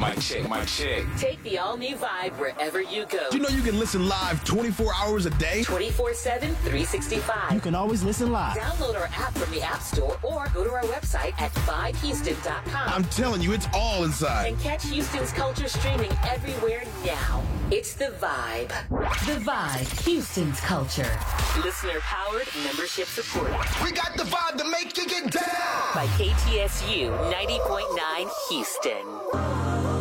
Mic check. Take the all-new Vibe wherever you go. You know you can listen live 24 hours a day? 24/7, 365. You can always listen live. Download our app from the App Store or go to our website at vibehouston.com. I'm telling you, it's all inside. And catch Houston's culture streaming everywhere now. It's The Vibe. The Vibe, Houston's culture. Listener-powered, membership supported. We got the vibe to make you get down. By KTSU 90.9 Houston.